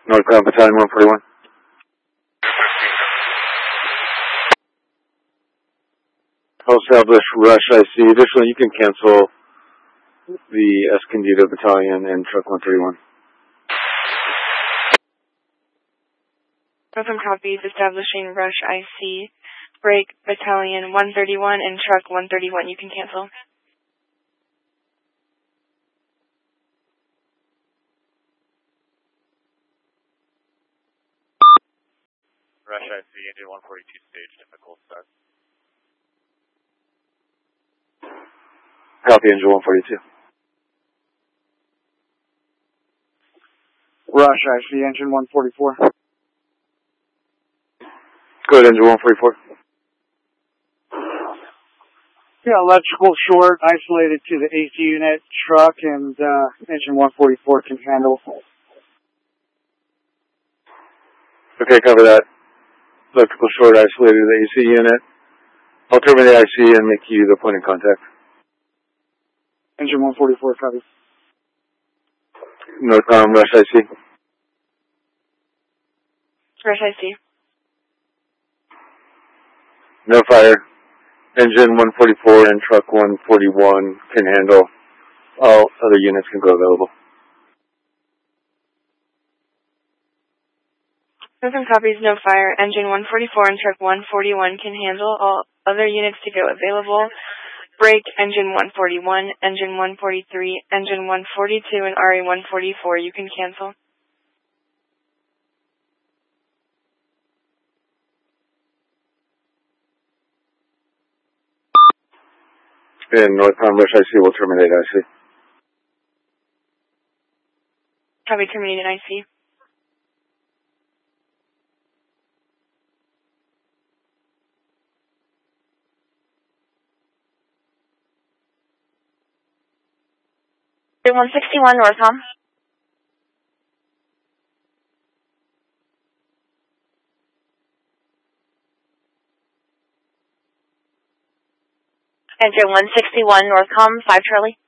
Northbound Battalion 141. Established Rush IC. Additionally, you can cancel the Escondido Battalion and Truck 131. Northern copies establishing Rush IC, Break Battalion 131 and Truck 131. You can cancel. Rush IC, engine 142 stage, typical start. Copy, engine 142. Rush IC, engine 144. Go ahead, engine 144. Yeah, electrical short, isolated to the AC unit, truck, and engine 144 can handle. Okay, cover that. Electrical short, isolated to the AC unit. I'll terminate the IC and make you the point of contact. Engine 144, copy. Northbound Rush IC. Rush IC. No fire. Engine 144 and Truck 141 can handle. All other units can go available. Northern copies, no fire. Engine 144 and Truck 141 can handle. All other units to go available. Break engine 141, engine 143, engine 142, and RE 144. You can cancel. And Northbound Rush IC will terminate IC. Copy, terminated IC. Engine 161, Northcom. Engine 161, Northcom, 5 Charlie.